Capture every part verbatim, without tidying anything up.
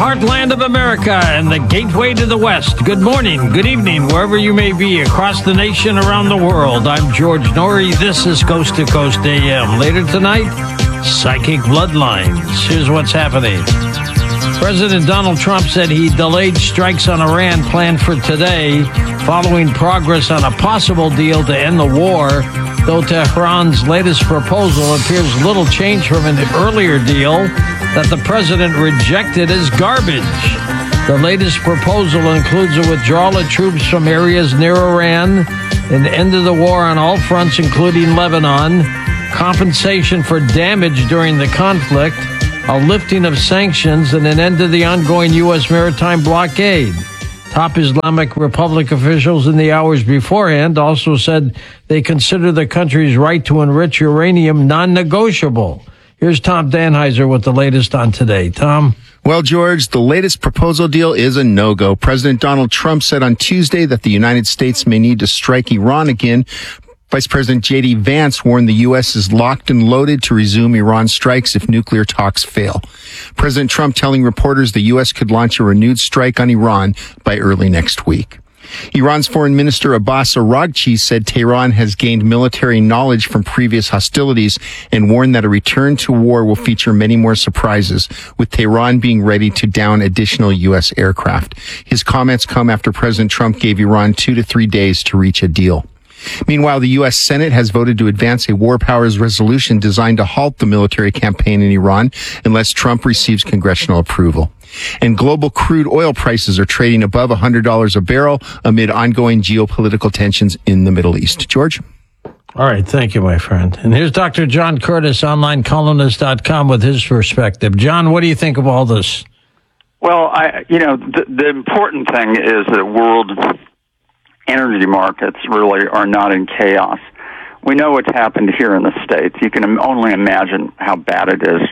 Heartland of America and the gateway to the West. Good morning, good evening, wherever you may be across the nation, around the world. I'm George Norrie. This is Coast to Coast A M. Later tonight, Psychic Bloodlines. Here's what's happening. President Donald Trump said he delayed strikes on Iran planned for today, following progress on a possible deal to end the war, though Tehran's latest proposal appears little changed from an earlier deal that the president rejected as garbage. The latest proposal includes a withdrawal of troops from areas near Iran, an end to the war on all fronts, including Lebanon, compensation for damage during the conflict, a lifting of sanctions, and an end to the ongoing U S maritime blockade. Top Islamic Republic officials in the hours beforehand also said they consider the country's right to enrich uranium non-negotiable. Here's Tom Danheiser with the latest on today. Tom? Well, George, the latest proposal deal is a no-go. President Donald Trump said on Tuesday that the United States may need to strike Iran again. Vice President J D Vance warned the U S is locked and loaded to resume Iran strikes if nuclear talks fail. President Trump telling reporters the U S could launch a renewed strike on Iran by early next week. Iran's Foreign Minister Abbas Araghchi said Tehran has gained military knowledge from previous hostilities and warned that a return to war will feature many more surprises, with Tehran being ready to down additional U S aircraft. His comments come after President Trump gave Iran two to three days to reach a deal. Meanwhile, the U S Senate has voted to advance a war powers resolution designed to halt the military campaign in Iran unless Trump receives congressional approval. And global crude oil prices are trading above one hundred dollars a barrel amid ongoing geopolitical tensions in the Middle East. George? All right. Thank you, my friend. And here's Doctor John Curtis, online columnist dot com, with his perspective. John, what do you think of all this? Well, I, you know, the, the important thing is that world energy markets really are not in chaos. We know what's happened here in the States. You can only imagine how bad it is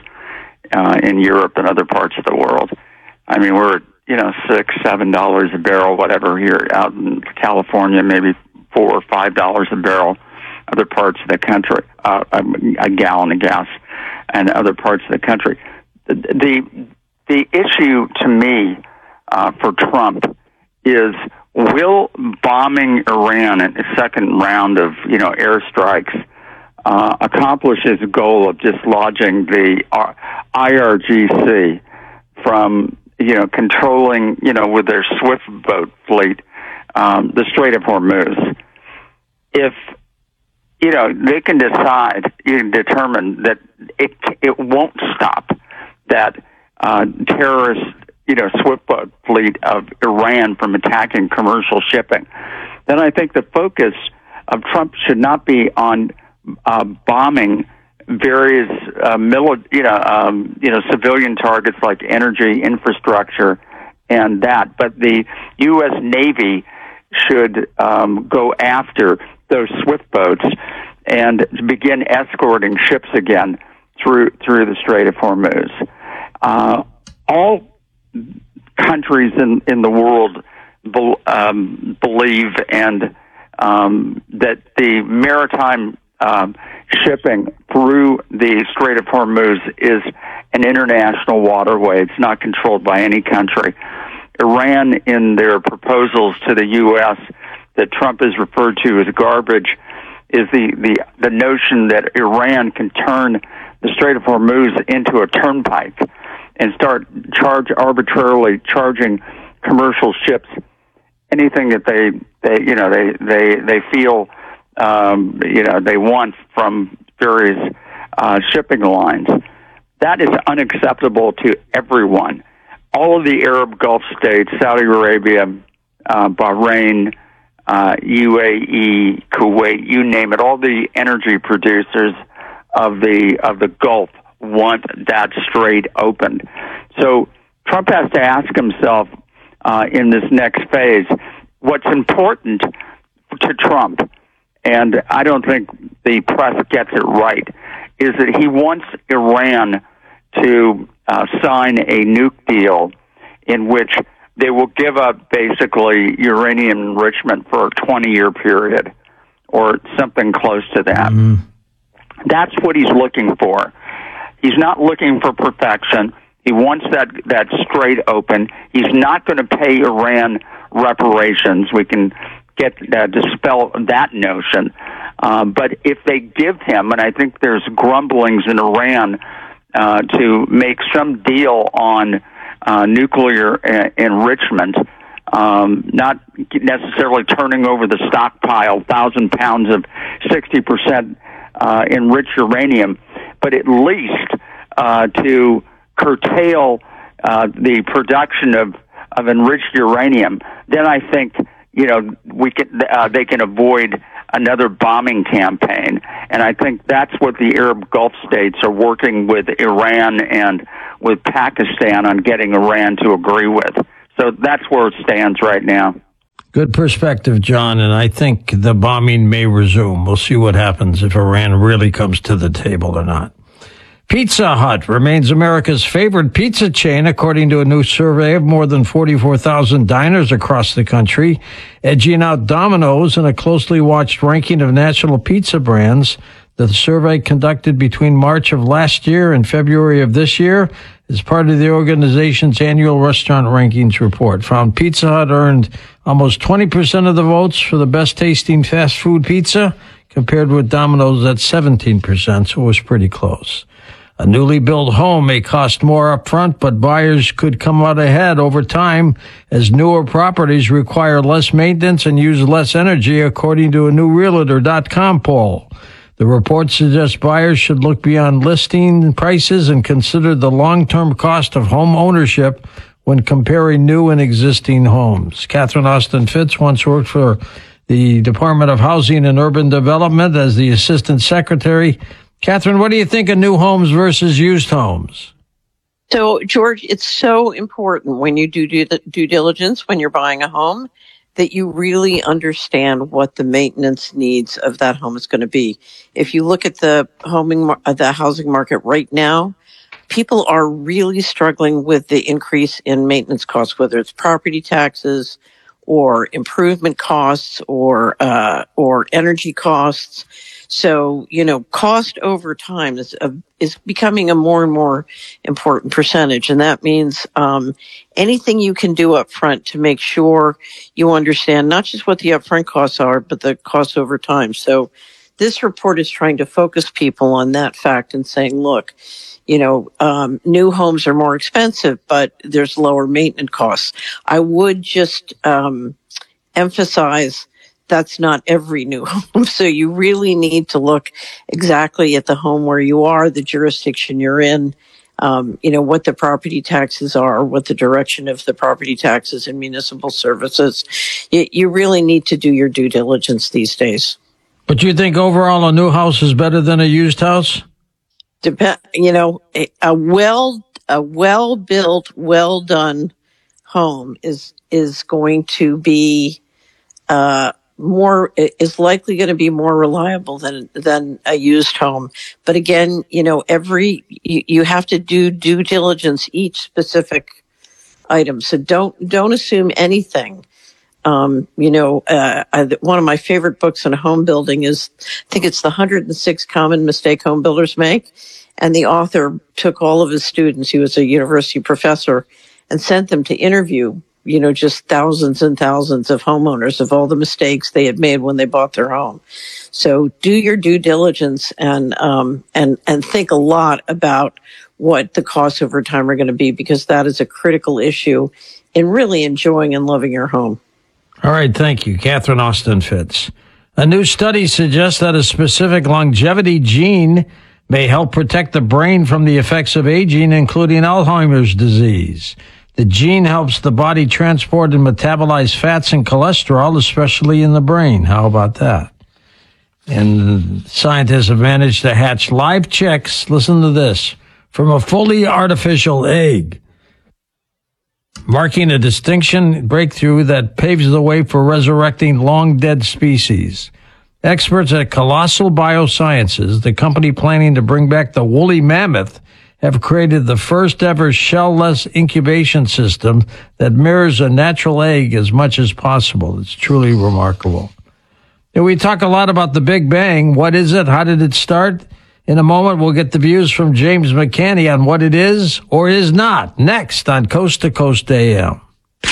uh, in Europe and other parts of the world. I mean, we're at, you know, six, seven dollars a barrel, whatever, here out in California, maybe four or five dollars a barrel. Other parts of the country, uh, a, a gallon of gas, and other parts of the country. The the, the issue to me uh, for Trump is, will bombing Iran in the second round of, you know, airstrikes uh, accomplish his goal of dislodging the I R G C from, you know, controlling, you know, with their swift boat fleet, um, the Strait of Hormuz? If, you know, they can decide, you can determine that it it won't stop that uh, terrorist, you know, swift boat fleet of Iran from attacking commercial shipping, then I think the focus of Trump should not be on uh, bombing various, uh, mili- you know, um, you know, civilian targets like energy, infrastructure, and that. But the U S Navy should um, go after those swift boats and begin escorting ships again through through the Strait of Hormuz. Uh, all countries in, in the world be, um, believe and um, that the maritime um, shipping through the Strait of Hormuz is an international waterway. It's not controlled by any country. Iran, in their proposals to the U S that Trump has referred to as garbage, is the, the, the notion that Iran can turn the Strait of Hormuz into a turnpike and start charge arbitrarily charging commercial ships anything that they, they you know they they they feel um, you know they want from various uh, shipping lines. That is unacceptable to everyone. All of the Arab Gulf states, Saudi Arabia, uh, Bahrain, uh, U A E, Kuwait, you name it, all the energy producers of the of the Gulf want that strait opened. So Trump has to ask himself uh, in this next phase, what's important to Trump, and I don't think the press gets it right, is that he wants Iran to uh, sign a nuke deal in which they will give up basically uranium enrichment for a twenty-year period or something close to that. Mm-hmm. That's what he's looking for. He's not looking for perfection. He wants that, that Strait open. He's not going to pay Iran reparations. We can get uh, dispel that notion. Uh, but if they give him, and I think there's grumblings in Iran uh, to make some deal on uh, nuclear uh, enrichment, um, not necessarily turning over the stockpile, thousand pounds of sixty percent uh, enriched uranium, but at least uh, to curtail uh, the production of, of enriched uranium, then I think, you know, we can, uh, they can avoid another bombing campaign. And I think that's what the Arab Gulf states are working with Iran and with Pakistan on getting Iran to agree with. So that's where it stands right now. Good perspective, John, and I think the bombing may resume. We'll see what happens if Iran really comes to the table or not. Pizza Hut remains America's favorite pizza chain, according to a new survey of more than forty-four thousand diners across the country, edging out Domino's in a closely watched ranking of national pizza brands. The survey, conducted between March of last year and February of this year, is part of the organization's annual restaurant rankings report, found Pizza Hut earned almost twenty percent of the votes for the best-tasting fast food pizza, compared with Domino's at seventeen percent, so it was pretty close. A newly built home may cost more upfront, but buyers could come out ahead over time as newer properties require less maintenance and use less energy, according to a new Realtor dot com poll. The report suggests buyers should look beyond listing prices and consider the long-term cost of home ownership when comparing new and existing homes. Catherine Austin Fitts once worked for the Department of Housing and Urban Development as the Assistant Secretary. Catherine, what do you think of new homes versus used homes? So, George, it's so important when you do due, due diligence, when you're buying a home, that you really understand what the maintenance needs of that home is going to be. If you look at the homing, the housing market right now, people are really struggling with the increase in maintenance costs, whether it's property taxes or improvement costs or uh, or energy costs. So, you know, cost over time is a, is becoming a more and more important percentage. And that means um, anything you can do up front to make sure you understand not just what the upfront costs are, but the costs over time. So this report is trying to focus people on that fact and saying, look, you know, um, new homes are more expensive, but there's lower maintenance costs. I would just um, emphasize that's not every new home. So you really need to look exactly at the home where you are, the jurisdiction you're in, um, you know, what the property taxes are, what the direction of the property taxes and municipal services. You, you really need to do your due diligence these days. But you think overall a new house is better than a used house? Dep- you know, a, a well, a well-built, well-done home is, is going to be, uh, more is likely going to be more reliable than than a used home. But again, you know, every you, you have to do due diligence each specific item. So don't don't assume anything. Um, you know, uh, I, one of my favorite books on home building is, I think it's the one hundred six Common Mistake Home Builders Make, and the author took all of his students. He was a university professor, and sent them to interview, you know, just thousands and thousands of homeowners of all the mistakes they had made when they bought their home. So do your due diligence and, um, and, and think a lot about what the costs over time are going to be, because that is a critical issue in really enjoying and loving your home. All right. Thank you. Catherine Austin Fitts. A new study suggests that a specific longevity gene may help protect the brain from the effects of aging, including Alzheimer's disease. The gene helps the body transport and metabolize fats and cholesterol, especially in the brain. How about that? And scientists have managed to hatch live chicks, listen to this, from a fully artificial egg, marking a distinction breakthrough that paves the way for resurrecting long-dead species. Experts at Colossal Biosciences, the company planning to bring back the woolly mammoth, have created the first ever shell-less incubation system that mirrors a natural egg as much as possible. It's truly remarkable. And we talk a lot about the Big Bang. What is it? How did it start? In a moment, we'll get the views from James McCanny on what it is or is not. Next on Coast to Coast A M.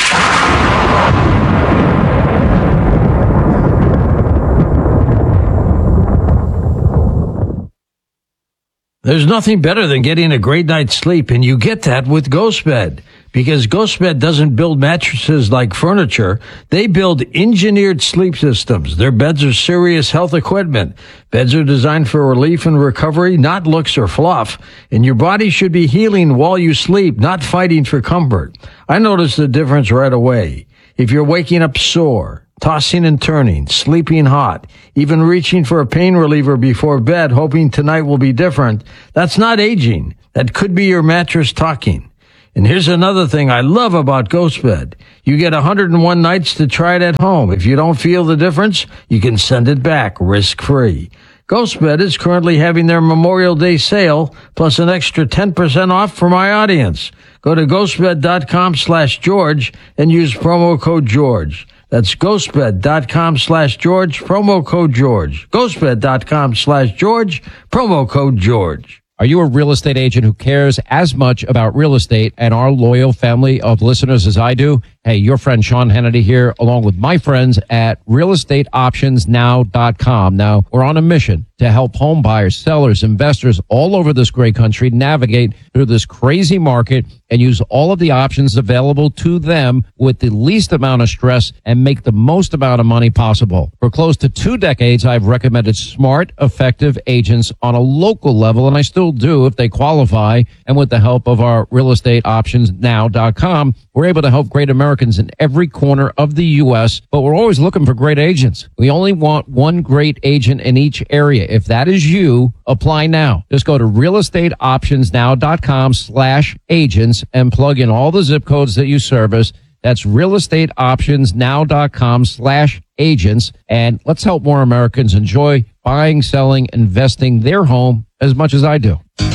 There's nothing better than getting a great night's sleep, and you get that with GhostBed. Because GhostBed doesn't build mattresses like furniture, they build engineered sleep systems. Their beds are serious health equipment. Beds are designed for relief and recovery, not looks or fluff. And your body should be healing while you sleep, not fighting for comfort. I noticed the difference right away. If you're waking up sore, tossing and turning, sleeping hot, even reaching for a pain reliever before bed, hoping tonight will be different, that's not aging. That could be your mattress talking. And here's another thing I love about GhostBed. You get one hundred one nights to try it at home. If you don't feel the difference, you can send it back risk-free. GhostBed is currently having their Memorial Day sale, plus an extra ten percent off for my audience. Go to ghostbed.com slash George and use promo code George. That's ghostbed.com slash George, promo code George. ghostbed.com slash George, promo code George. Are you a real estate agent who cares as much about real estate and our loyal family of listeners as I do? Hey, your friend Sean Hannity here, along with my friends at real estate options now dot com. Now, we're on a mission to help home buyers, sellers, investors all over this great country navigate through this crazy market and use all of the options available to them with the least amount of stress and make the most amount of money possible. For close to two decades, I've recommended smart, effective agents on a local level, and I still do if they qualify. And with the help of our real estate options now dot com, we're able to help great Americans in every corner of the U S, but we're always looking for great agents. We only want one great agent in each area. If that is you, apply now. Just go to real estate options now dot com slash agents and plug in all the zip codes that you service. That's real estate options now dot com slash agents. And let's help more Americans enjoy buying, selling, investing their home as much as I do.